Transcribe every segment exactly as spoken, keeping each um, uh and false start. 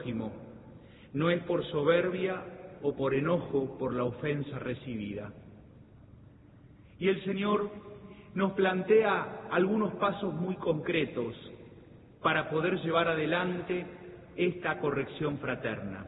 prójimo, no es por soberbia o por enojo por la ofensa recibida. Y el Señor nos plantea algunos pasos muy concretos para poder llevar adelante esta corrección fraterna.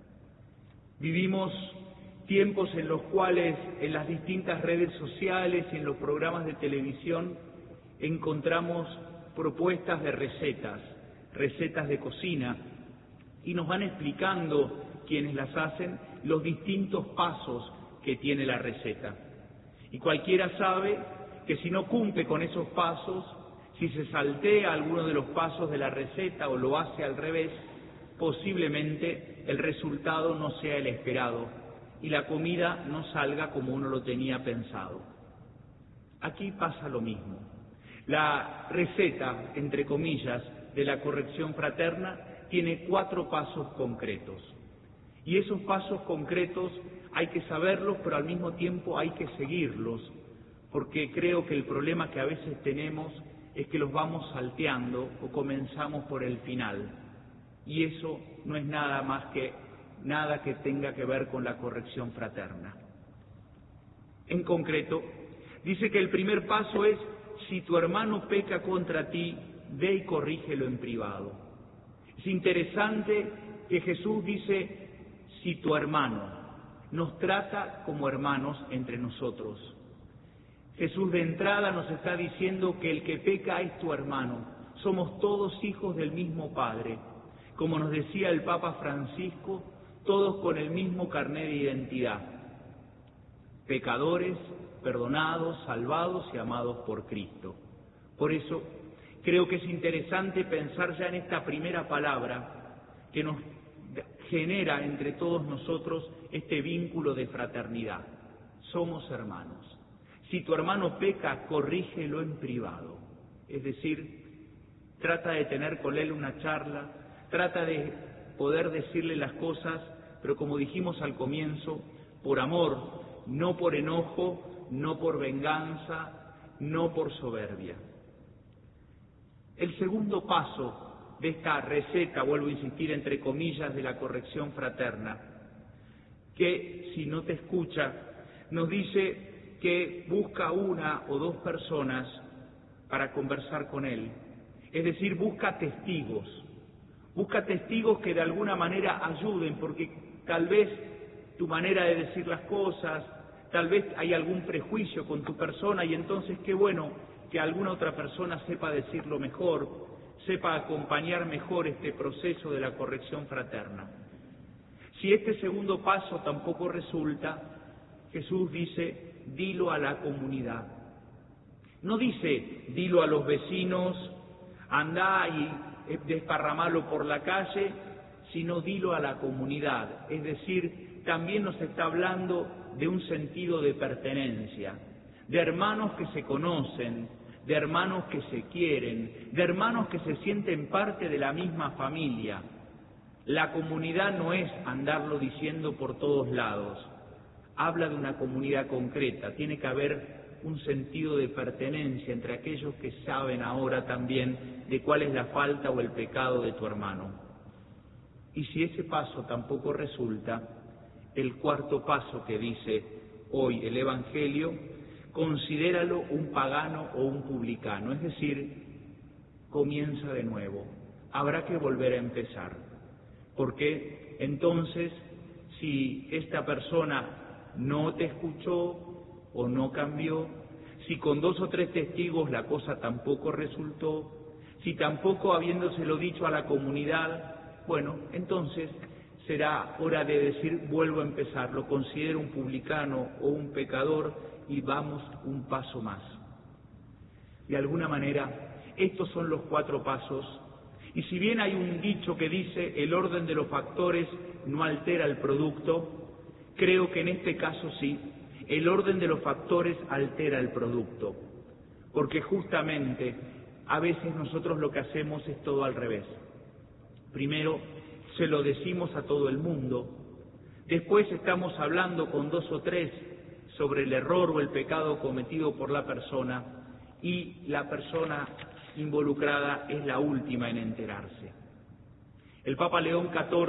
Vivimos tiempos en los cuales en las distintas redes sociales y en los programas de televisión encontramos propuestas de recetas, recetas de cocina, y nos van explicando quienes las hacen los distintos pasos que tiene la receta. Y cualquiera sabe que si no cumple con esos pasos, si se saltea alguno de los pasos de la receta o lo hace al revés, posiblemente el resultado no sea el esperado y la comida no salga como uno lo tenía pensado. Aquí pasa lo mismo. La receta, entre comillas, de la corrección fraterna tiene cuatro pasos concretos. Y esos pasos concretos hay que saberlos, pero al mismo tiempo hay que seguirlos, porque creo que el problema que a veces tenemos es que los vamos salteando o comenzamos por el final. Y eso no es nada más que nada que tenga que ver con la corrección fraterna. En concreto, dice que el primer paso es: si tu hermano peca contra ti, ve y corrígelo en privado. Es interesante que Jesús dice: si tu hermano, nos trata como hermanos entre nosotros. Jesús de entrada nos está diciendo que el que peca es tu hermano. Somos todos hijos del mismo Padre. Como nos decía el Papa Francisco, todos con el mismo carné de identidad. Pecadores, perdonados, salvados y amados por Cristo. Por eso, creo que es interesante pensar ya en esta primera palabra que nos genera entre todos nosotros este vínculo de fraternidad. Somos hermanos. Si tu hermano peca, corrígelo en privado. Es decir, trata de tener con él una charla, trata de poder decirle las cosas, pero como dijimos al comienzo, por amor, no por enojo, no por venganza, no por soberbia. El segundo paso de esta receta, vuelvo a insistir entre comillas, de la corrección fraterna, que si no te escucha, nos dice que busca una o dos personas para conversar con él. Es decir, busca testigos, busca testigos que de alguna manera ayuden, porque tal vez tu manera de decir las cosas, tal vez hay algún prejuicio con tu persona y entonces qué bueno que alguna otra persona sepa decirlo mejor, sepa acompañar mejor este proceso de la corrección fraterna. Si este segundo paso tampoco resulta, Jesús dice: dilo a la comunidad. No dice dilo a los vecinos, andá y desparramalo por la calle, sino dilo a la comunidad. Es decir, también nos está hablando de un sentido de pertenencia, de hermanos que se conocen, de hermanos que se quieren, de hermanos que se sienten parte de la misma familia. La comunidad no es andarlo diciendo por todos lados. Habla de una comunidad concreta, tiene que haber un sentido de pertenencia entre aquellos que saben ahora también de cuál es la falta o el pecado de tu hermano. Y si ese paso tampoco resulta, el cuarto paso que dice hoy el Evangelio, considéralo un pagano o un publicano, es decir, comienza de nuevo, habrá que volver a empezar, porque entonces si esta persona no te escuchó o no cambió, si con dos o tres testigos la cosa tampoco resultó, si tampoco habiéndoselo dicho a la comunidad, bueno, entonces será hora de decir vuelvo a empezar, lo considero un publicano o un pecador y vamos un paso más. De alguna manera, estos son los cuatro pasos, y si bien hay un dicho que dice el orden de los factores no altera el producto, creo que en este caso sí, el orden de los factores altera el producto, porque justamente a veces nosotros lo que hacemos es todo al revés. Primero se lo decimos a todo el mundo, después estamos hablando con dos o tres sobre el error o el pecado cometido por la persona y la persona involucrada es la última en enterarse. El Papa León catorce